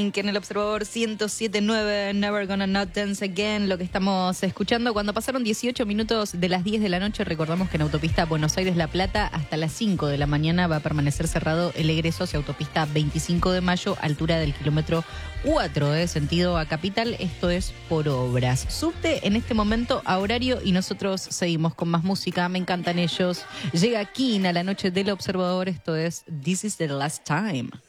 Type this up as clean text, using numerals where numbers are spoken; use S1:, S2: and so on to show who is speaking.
S1: Pink en el Observador 107.9, Never Gonna Not Dance Again, lo que estamos escuchando. Cuando pasaron 18 minutos de las 10 de la noche, recordamos que en autopista Buenos Aires-La Plata hasta las 5 de la mañana va a permanecer cerrado el egreso hacia autopista 25 de mayo, altura del kilómetro 4, sentido a Capital. Esto es por obras. Subte en este momento a horario y nosotros seguimos con más música. Me encantan ellos. Llega King a la noche del Observador. Esto es This is the Last Time.